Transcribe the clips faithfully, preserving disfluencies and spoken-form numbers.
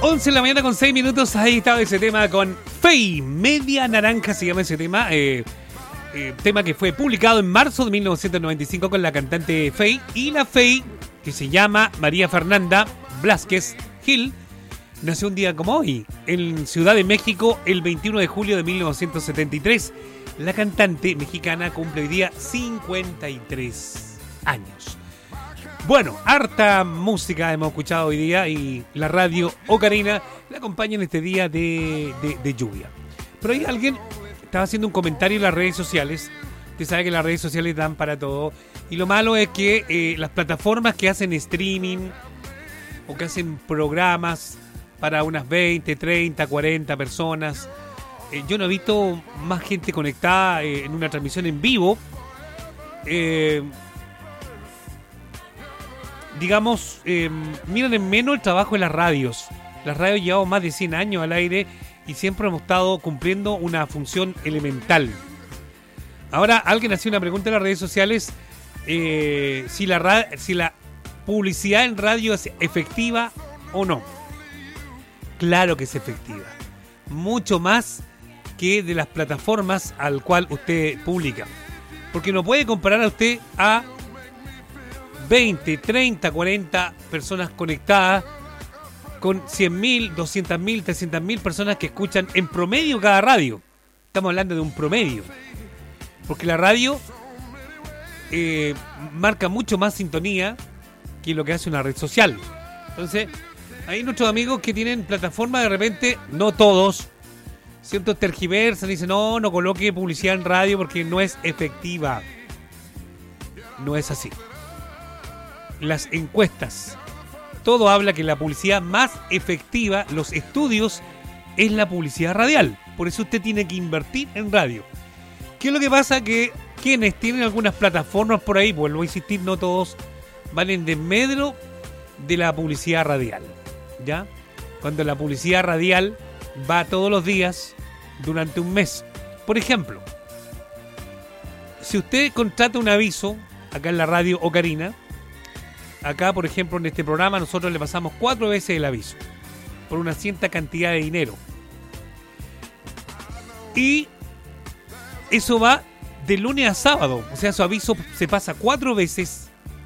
once de la mañana con seis minutos. Ahí estaba ese tema con Fey. Media Naranja se llama ese tema. Eh, eh, tema que fue publicado en marzo de mil novecientos noventa y cinco con la cantante Fey. Y la Fey, que se llama María Fernanda Blázquez Gil, nació un día como hoy, en Ciudad de México, el veintiuno de julio de mil novecientos setenta y tres. La cantante mexicana cumple hoy día cincuenta y tres años. Bueno, harta música hemos escuchado hoy día y la radio Ocarina la acompaña en este día de, de, de lluvia. Pero hay alguien estaba haciendo un comentario en las redes sociales. Usted sabe que las redes sociales dan para todo. Y lo malo es que eh, las plataformas que hacen streaming o que hacen programas para unas veinte, treinta, cuarenta personas, eh, yo no he visto más gente conectada eh, en una transmisión en vivo. Eh... digamos, eh, miran en menos el trabajo de las radios. Las radios llevamos más de cien años al aire y siempre hemos estado cumpliendo una función elemental. Ahora, alguien hacía una pregunta en las redes sociales, eh, si, la ra- si la publicidad en radio es efectiva o no. Claro que es efectiva. Mucho más que de las plataformas al cual usted publica. Porque no puede comparar a usted a veinte, treinta, cuarenta personas conectadas con cien mil, doscientas mil, trescientas mil personas que escuchan en promedio cada radio. Estamos hablando de un promedio. Porque la radio eh, marca mucho más sintonía que lo que hace una red social. Entonces, hay nuestros amigos que tienen plataforma, de repente, no todos, ciertos tergiversan, dicen, no, no coloque publicidad en radio porque no es efectiva. No es así. Las encuestas, todo habla que la publicidad más efectiva, los estudios, es la publicidad radial. Por eso usted tiene que invertir en radio. ¿Qué es lo que pasa? Que quienes tienen algunas plataformas por ahí, vuelvo a insistir, no todos van en desmedro de la publicidad radial, ¿ya? Cuando la publicidad radial va todos los días durante un mes. Por ejemplo, si usted contrata un aviso acá en la radio Ocarina, acá, por ejemplo, en este programa, nosotros le pasamos cuatro veces el aviso por una cierta cantidad de dinero. Y eso va de lunes a sábado. O sea, su aviso se pasa cuatro veces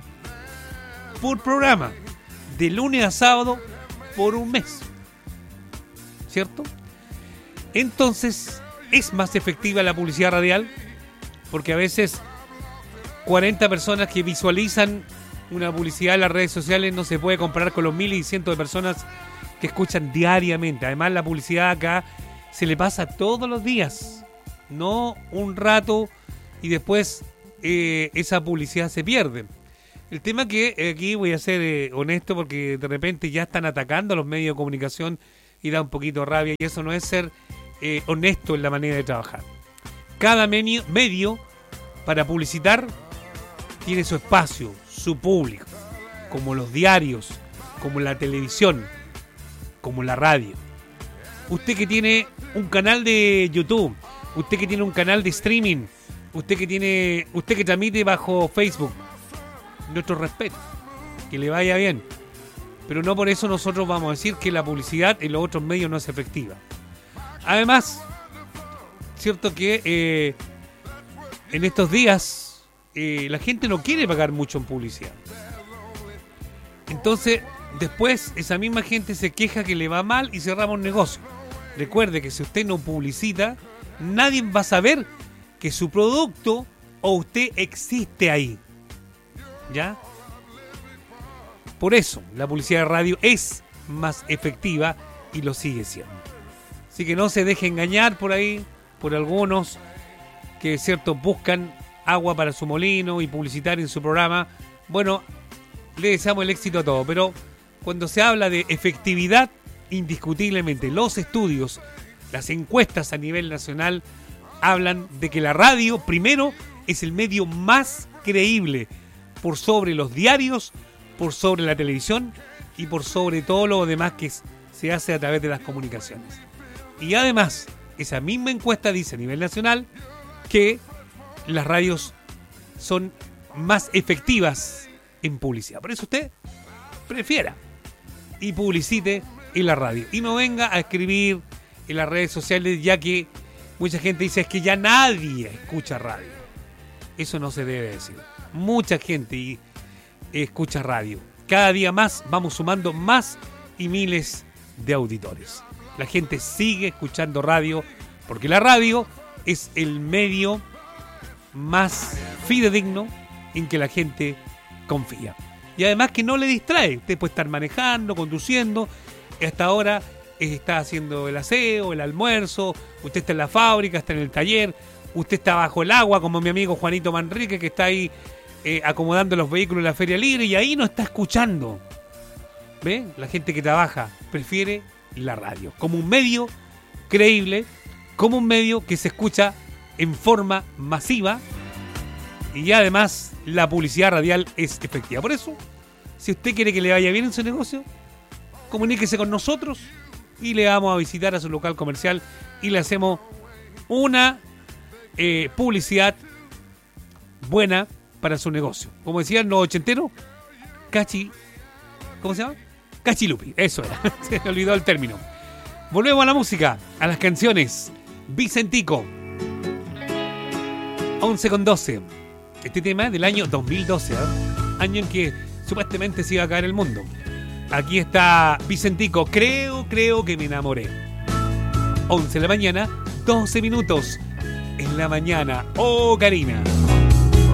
por programa. De lunes a sábado por un mes. ¿Cierto? Entonces, es más efectiva la publicidad radial. Porque a veces cuarenta personas que visualizan una publicidad en las redes sociales no se puede comparar con los miles y cientos de personas que escuchan diariamente. Además, la publicidad acá se le pasa todos los días, no un rato y después eh, esa publicidad se pierde. El tema que eh, aquí voy a ser eh, honesto, porque de repente ya están atacando a los medios de comunicación y da un poquito de rabia, y eso no es ser eh, honesto en la manera de trabajar. Cada medio, medio para publicitar tiene su espacio, su público, como los diarios, como la televisión, como la radio. Usted que tiene un canal de YouTube, usted que tiene un canal de streaming, usted que tiene, usted que transmite bajo Facebook, nuestro respeto, que le vaya bien. Pero no por eso nosotros vamos a decir que la publicidad en los otros medios no es efectiva. Además, cierto que eh, en estos días Eh, la gente no quiere pagar mucho en publicidad. Entonces, después esa misma gente se queja que le va mal y cerramos negocio. Recuerde que si usted no publicita, nadie va a saber que su producto o usted existe ahí. ¿Ya? Por eso, la publicidad de radio es más efectiva y lo sigue siendo. Así que no se deje engañar por ahí, por algunos que, cierto, buscan agua para su molino y publicitar en su programa. Bueno, le deseamos el éxito a todos, pero cuando se habla de efectividad, indiscutiblemente los estudios, las encuestas a nivel nacional hablan de que la radio, primero, es el medio más creíble por sobre los diarios, por sobre la televisión y por sobre todo lo demás que se hace a través de las comunicaciones. Y además, esa misma encuesta dice a nivel nacional que las radios son más efectivas en publicidad. Por eso usted prefiera y publicite en la radio. Y no venga a escribir en las redes sociales, ya que mucha gente dice es que ya nadie escucha radio. Eso no se debe decir. Mucha gente escucha radio. Cada día más vamos sumando más y miles de auditores. La gente sigue escuchando radio porque la radio es el medio más fidedigno en que la gente confía. Y además que no le distrae. Usted puede estar manejando, conduciendo. Hasta ahora está haciendo el aseo, el almuerzo. Usted está en la fábrica, está en el taller. Usted está bajo el agua, como mi amigo Juanito Manrique, que está ahí eh, acomodando los vehículos en la Feria Libre. Y ahí no está escuchando. ¿Ve? La gente que trabaja prefiere la radio. Como un medio creíble. Como un medio que se escucha en forma masiva. Y además la publicidad radial es efectiva. Por eso, si usted quiere que le vaya bien en su negocio, comuníquese con nosotros y le vamos a visitar a su local comercial y le hacemos una eh, publicidad buena para su negocio. Como decían los ochenteros, cachi... ¿Cómo se llama? Cachilupi. Eso era. Se me olvidó el término. Volvemos a la música, a las canciones. Vicentico. once con doce. Este tema es del año dos mil doce, ¿eh? Año en que supuestamente se iba a caer el mundo. Aquí está Vicentico, creo, creo que me enamoré. once de la mañana, doce minutos en la mañana. Oh, Karina.